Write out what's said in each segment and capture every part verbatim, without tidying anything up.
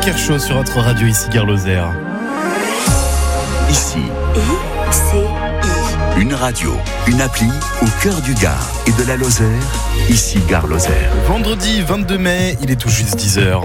Kershaw sur votre radio, ici Gare Lozère. Ici, I C I. une radio, une appli au cœur du Gard et de la Lozère, ici Gare Lozère. Vendredi vingt-deux mai, il est tout juste dix heures.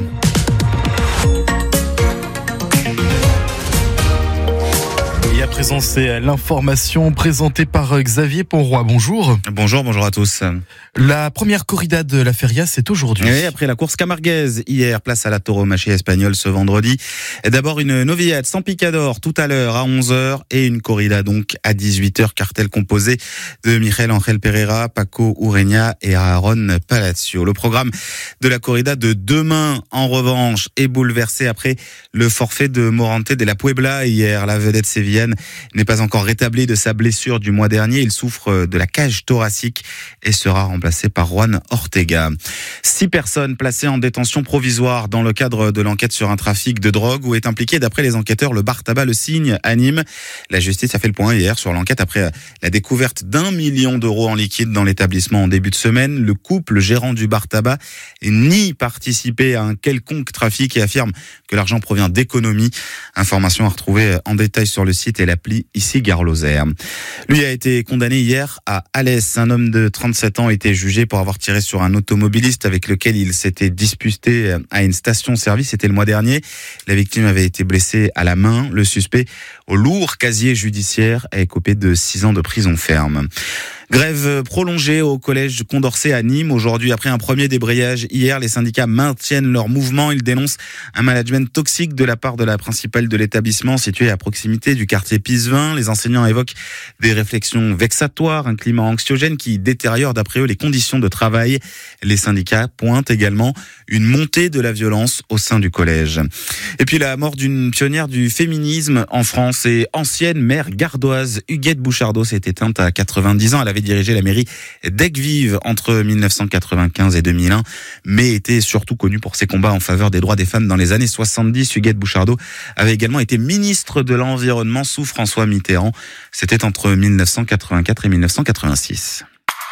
Et à présent, c'est l'information présentée par Xavier Ponroy. Bonjour. Bonjour, bonjour à tous. La première corrida de la Feria, c'est aujourd'hui. Et après la course camarguaise, hier, place à la tauromachie espagnole ce vendredi. D'abord une novillade sans picador tout à l'heure à onze heures et une corrida donc à dix-huit heures, cartel composé de Michel Angel Pereira, Paco Ureña et Aaron Palacio. Le programme de la corrida de demain, en revanche, est bouleversé après le forfait de Morante de la Puebla hier. La vedette sévillane n'est pas encore rétabli de sa blessure du mois dernier. Il souffre de la cage thoracique et sera remplacé par Juan Ortega. Six personnes placées en détention provisoire dans le cadre de l'enquête sur un trafic de drogue où est impliqué, d'après les enquêteurs, le bar tabac Le Cygne à Nîmes. La justice a fait le point hier sur l'enquête après la découverte d'un million d'euros en liquide dans l'établissement en début de semaine. Le couple gérant du bar tabac nie participer à un quelconque trafic et affirme que l'argent provient d'économies. Information à retrouver en détail sur le site et l'appli ici Gare Lozère. Lui a été condamné hier à Alès. Un homme de trente-sept ans a été jugé pour avoir tiré sur un automobiliste avec lequel il s'était disputé à une station-service. C'était le mois dernier. La victime avait été blessée à la main. Le suspect, au lourd casier judiciaire, a écopé de six ans de prison ferme. Grève prolongée au collège Condorcet à Nîmes. Aujourd'hui, après un premier débrayage hier, les syndicats maintiennent leur mouvement. Ils dénoncent un management toxique de la part de la principale de l'établissement situé à proximité du quartier Pisevin. Les enseignants évoquent des réflexions vexatoires, un climat anxiogène qui détériore d'après eux les conditions de travail. Les syndicats pointent également une montée de la violence au sein du collège. Et puis la mort d'une pionnière du féminisme en France et ancienne maire gardoise, Huguette Bouchardot, s'est éteinte à quatre-vingt-dix ans. Elle avait dirigé la mairie d'Aigues-Vives entre dix-neuf cent quatre-vingt-quinze et deux mille un, mais était surtout connue pour ses combats en faveur des droits des femmes dans les années soixante-dix. Huguette Bouchardot avait également été ministre de l'Environnement sous François Mitterrand. C'était entre dix-neuf cent quatre-vingt-quatre et dix-neuf cent quatre-vingt-six.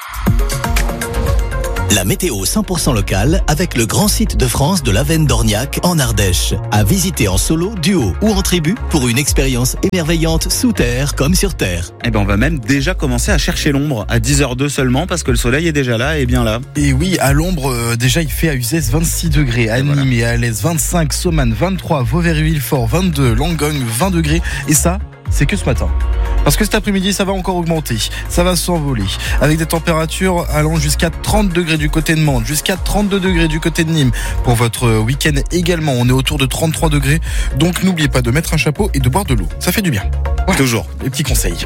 La météo cent pour cent locale avec le grand site de France de l'Avenne d'Orniac en Ardèche. À visiter en solo, duo ou en tribu pour une expérience émerveillante sous terre comme sur terre. Eh ben, on va même déjà commencer à chercher l'ombre à dix heures deux seulement parce que le soleil est déjà là et bien là. Et oui, à l'ombre, euh, déjà il fait à Uzès vingt-six degrés, à Nîmes voilà. Et à Alès vingt-cinq, Somanes vingt-trois, Vauvert-Villefort vingt-deux, Langogne vingt degrés. Et ça, c'est que ce matin. Parce que cet après-midi, ça va encore augmenter. Ça va s'envoler. Avec des températures allant jusqu'à trente degrés du côté de Mantes, jusqu'à trente-deux degrés du côté de Nîmes. Pour votre week-end également, on est autour de trente-trois degrés. Donc n'oubliez pas de mettre un chapeau et de boire de l'eau. Ça fait du bien. Voilà. Toujours. Les petits conseils.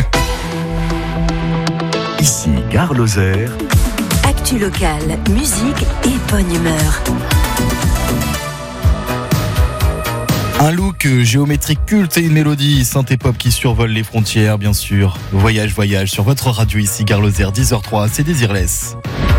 Ici Gare Lozère. Actu locale, musique et bonne humeur. Un look géométrique culte et une mélodie synthé-pop qui survole les frontières, bien sûr. Voyage, voyage sur votre radio ici, Gare Lozère, dix heures zéro trois, c'est Désirless.